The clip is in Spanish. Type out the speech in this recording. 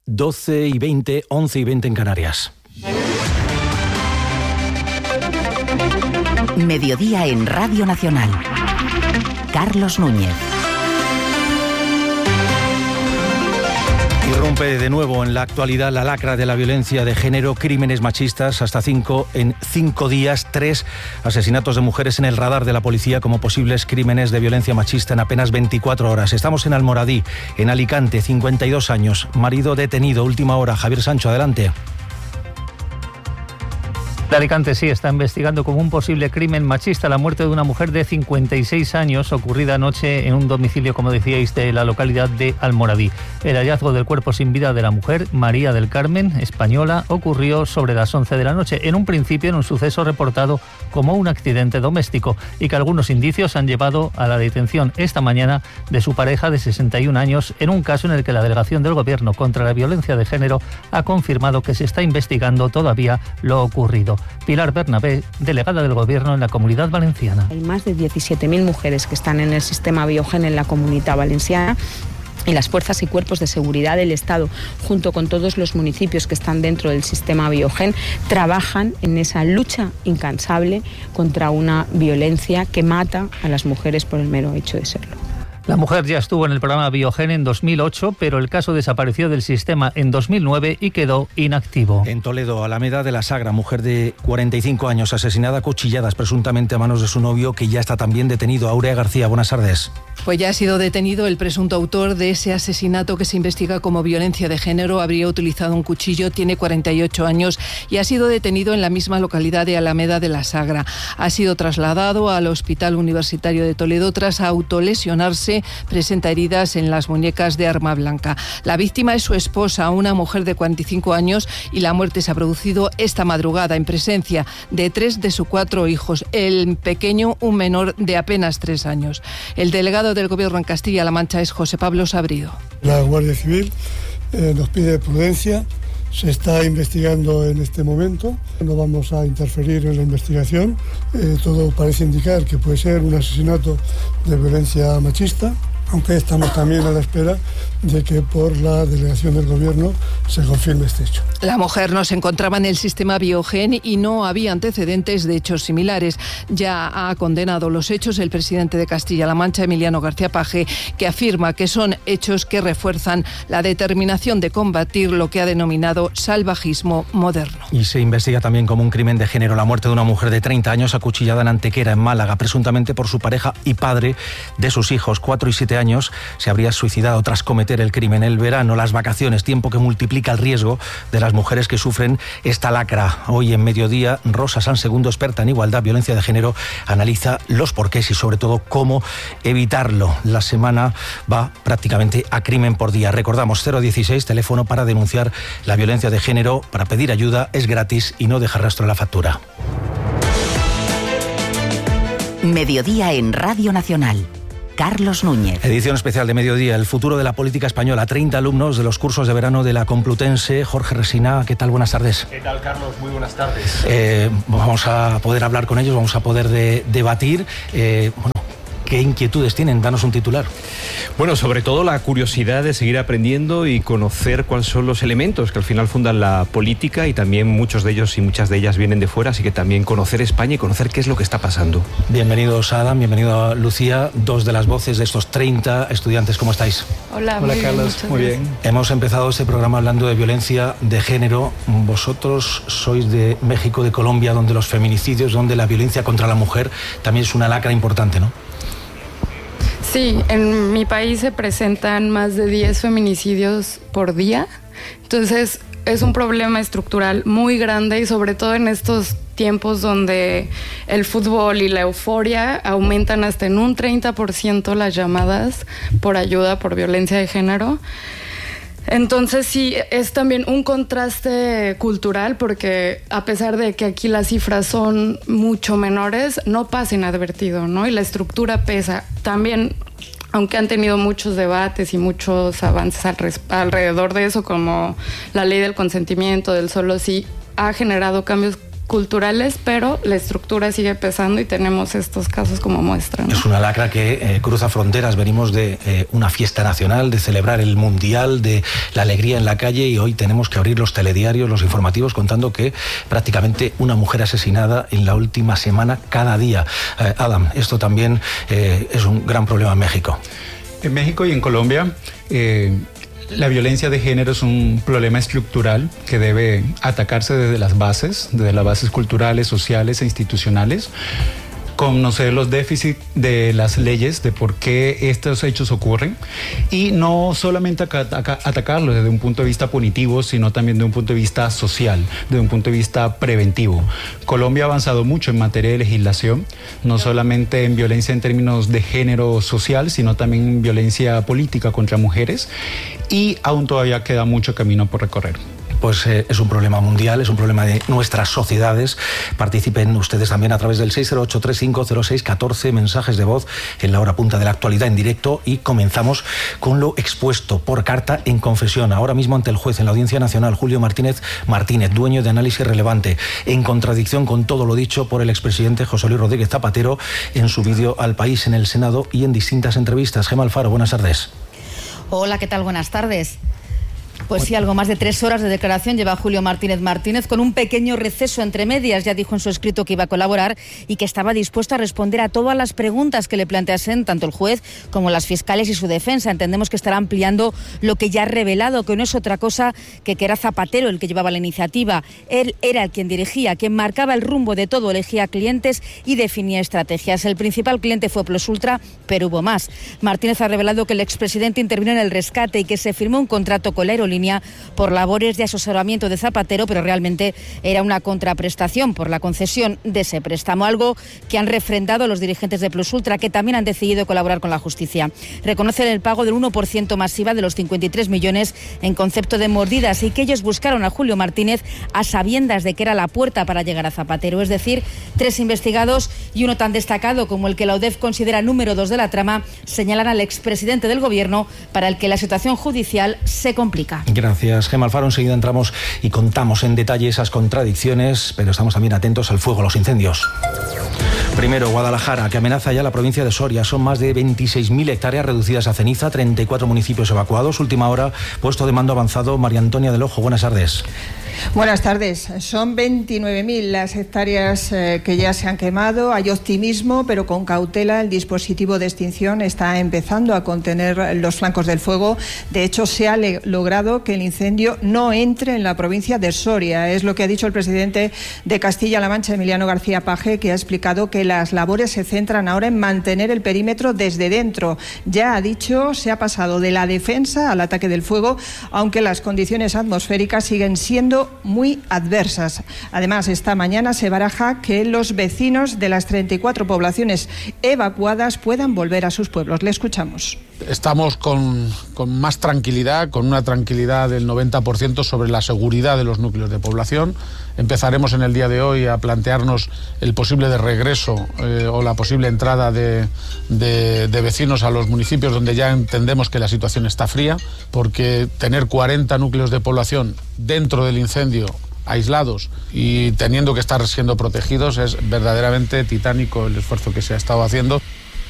12:20, 11:20 en Canarias. Mediodía en Radio Nacional. Carlos Núñez. Irrumpe de nuevo en la actualidad la lacra de la violencia de género, crímenes machistas, hasta 5 en 5 días, 3 asesinatos de mujeres en el radar de la policía como posibles crímenes de violencia machista en apenas 24 horas. Estamos en Almoradí, en Alicante, 52 años, marido detenido, última hora. Javier Sancho, adelante. De Alicante sí está investigando como un posible crimen machista la muerte de una mujer de 56 años ocurrida anoche en un domicilio, como decíais, de la localidad de Almoradí. El hallazgo del cuerpo sin vida de la mujer, María del Carmen, española, ocurrió sobre las 11 de la noche, en un principio en un suceso reportado como un accidente doméstico y que algunos indicios han llevado a la detención esta mañana de su pareja de 61 años en un caso en el que la Delegación del Gobierno contra la Violencia de Género ha confirmado que se está investigando todavía lo ocurrido. Pilar Bernabé, delegada del Gobierno en la Comunidad Valenciana. Hay más de 17.000 mujeres que están en el sistema Biogen en la Comunidad Valenciana. Y las fuerzas y cuerpos de seguridad del Estado, junto con todos los municipios que están dentro del sistema Biogen, trabajan en esa lucha incansable contra una violencia que mata a las mujeres por el mero hecho de serlo. La mujer ya estuvo en el programa Biogen en 2008, pero el caso desapareció del sistema en 2009 y quedó inactivo. En Toledo, Alameda de la Sagra, mujer de 45 años, asesinada a cuchilladas presuntamente a manos de su novio, que ya está también detenido. Aurea García, buenas tardes. Pues ya ha sido detenido el presunto autor de ese asesinato que se investiga como violencia de género. Habría utilizado un cuchillo, tiene 48 años y ha sido detenido en la misma localidad de Alameda de la Sagra. Ha sido trasladado al Hospital Universitario de Toledo tras autolesionarse. Presenta heridas en las muñecas de arma blanca. La víctima es su esposa, una mujer de 45 años, y la muerte se ha producido esta madrugada en presencia de 3 de sus 4 hijos. El pequeño, un menor de apenas 3 años. El delegado del Gobierno en Castilla-La Mancha es José Pablo Sabrido. La Guardia Civil nos pide prudencia. Se está investigando en este momento, no vamos a interferir en la investigación. Todo parece indicar que puede ser un asesinato de violencia machista, aunque estamos también a la espera de que por la delegación del Gobierno se confirme este hecho. La mujer no se encontraba en el sistema Biogen y no había antecedentes de hechos similares. Ya ha condenado los hechos el presidente de Castilla-La Mancha, Emiliano García Paje, que afirma que son hechos que refuerzan la determinación de combatir lo que ha denominado salvajismo moderno. Y se investiga también como un crimen de género la muerte de una mujer de 30 años acuchillada en Antequera, en Málaga, presuntamente por su pareja y padre de sus hijos, 4 y 7 años. Se habría suicidado tras cometer el crimen. El verano, las vacaciones, tiempo que multiplica el riesgo de las mujeres que sufren esta lacra. Hoy en Mediodía, Rosa Sansegundo, experta en igualdad, violencia de género, analiza los porqués y sobre todo cómo evitarlo. La semana va prácticamente a crimen por día. Recordamos, 016, teléfono para denunciar la violencia de género, para pedir ayuda, es gratis y no deja rastro en la factura. Mediodía en Radio Nacional. Carlos Núñez. Edición especial de Mediodía, el futuro de la política española. 30 alumnos de los cursos de verano de la Complutense. Jorge Resina, ¿qué tal? Buenas tardes. ¿Qué tal, Carlos? Muy buenas tardes. Vamos a poder hablar con ellos, vamos a poder debatir. ¿Qué inquietudes tienen? Danos un titular. Bueno, sobre todo la curiosidad de seguir aprendiendo y conocer cuáles son los elementos que al final fundan la política, y también muchos de ellos y muchas de ellas vienen de fuera, así que también conocer España y conocer qué es lo que está pasando. Bienvenidos, Adam, bienvenido a Lucía, dos de las voces de estos 30 estudiantes. ¿Cómo estáis? Hola Carlos, muy bien. Hemos empezado este programa hablando de violencia de género. Vosotros sois de México, de Colombia, donde los feminicidios, donde la violencia contra la mujer también es una lacra importante, ¿no? Sí, en mi país se presentan más de 10 feminicidios por día, entonces es un problema estructural muy grande, y sobre todo en estos tiempos donde el fútbol y la euforia aumentan hasta en un 30% las llamadas por ayuda por violencia de género. Entonces sí, es también un contraste cultural, porque a pesar de que aquí las cifras son mucho menores, no pasa inadvertido, ¿no? Y la estructura pesa. También, aunque han tenido muchos debates y muchos avances alrededor de eso, como la ley del consentimiento, del solo sí, ha generado cambios culturales, pero la estructura sigue pesando y tenemos estos casos como muestra, ¿no? Es una lacra que cruza fronteras. Venimos de una fiesta nacional, de celebrar el Mundial, de la alegría en la calle, y hoy tenemos que abrir los telediarios, los informativos, contando que prácticamente una mujer asesinada en la última semana cada día. Adam, esto también es un gran problema en México. En México y en Colombia, la violencia de género es un problema estructural que debe atacarse desde las bases culturales, sociales e institucionales. Conocer los déficits de las leyes, de por qué estos hechos ocurren, y no solamente atacarlos desde un punto de vista punitivo, sino también de un punto de vista social, de un punto de vista preventivo. Colombia ha avanzado mucho en materia de legislación, no solamente en violencia en términos de género social, sino también en violencia política contra mujeres, y aún todavía queda mucho camino por recorrer. Pues es un problema mundial, es un problema de nuestras sociedades. Participen ustedes también a través del 608-3506-14, mensajes de voz en la hora punta de la actualidad en directo, y comenzamos con lo expuesto por carta en confesión. Ahora mismo ante el juez en la Audiencia Nacional, Julio Martínez, dueño de Análisis Relevante, en contradicción con todo lo dicho por el expresidente José Luis Rodríguez Zapatero en su vídeo al País, en el Senado y en distintas entrevistas. Gemma Alfaro, buenas tardes. Hola, ¿qué tal? Buenas tardes. Pues sí, algo más de 3 horas de declaración lleva Julio Martínez, con un pequeño receso entre medias. Ya dijo en su escrito que iba a colaborar y que estaba dispuesto a responder a todas las preguntas que le planteasen tanto el juez como las fiscales y su defensa. Entendemos que estará ampliando lo que ya ha revelado, que no es otra cosa que era Zapatero el que llevaba la iniciativa. Él era el quien dirigía, quien marcaba el rumbo de todo, elegía clientes y definía estrategias. El principal cliente fue Plus Ultra, pero hubo más. Martínez ha revelado que el expresidente intervino en el rescate y que se firmó un contrato con la aerolínea por labores de asesoramiento de Zapatero, pero realmente era una contraprestación por la concesión de ese préstamo, algo que han refrendado los dirigentes de Plus Ultra, que también han decidido colaborar con la justicia. Reconocen el pago del 1% masiva de los 53 millones en concepto de mordidas, y que ellos buscaron a Julio Martínez a sabiendas de que era la puerta para llegar a Zapatero. Es decir, 3 investigados y uno tan destacado como el que la UDEF considera número 2 de la trama señalan al expresidente del gobierno, para el que la situación judicial se complica. Gracias, Gemma Alfaro. Enseguida entramos y contamos en detalle esas contradicciones, pero estamos también atentos al fuego, a los incendios. Primero, Guadalajara, que amenaza ya la provincia de Soria. Son más de 26.000 hectáreas reducidas a ceniza, 34 municipios evacuados. Última hora, puesto de mando avanzado. María Antonia del Ojo, buenas tardes. Buenas tardes. Son 29.000 las hectáreas que ya se han quemado. Hay optimismo, pero con cautela. El dispositivo de extinción está empezando a contener los flancos del fuego. De hecho, se ha logrado que el incendio no entre en la provincia de Soria. Es lo que ha dicho el presidente de Castilla-La Mancha, Emiliano García Paje, que ha explicado que las labores se centran ahora en mantener el perímetro desde dentro. Ya ha dicho, se ha pasado de la defensa al ataque del fuego, aunque las condiciones atmosféricas siguen siendo muy adversas. Además, esta mañana se baraja que los vecinos de las 34 poblaciones evacuadas puedan volver a sus pueblos. Le escuchamos. Estamos con más tranquilidad, con una tranquilidad del 90% sobre la seguridad de los núcleos de población. Empezaremos en el día de hoy a plantearnos el posible de regreso o la posible entrada de vecinos a los municipios donde ya entendemos que la situación está fría, porque tener 40 núcleos de población dentro del incendio, aislados y teniendo que estar siendo protegidos, es verdaderamente titánico el esfuerzo que se ha estado haciendo.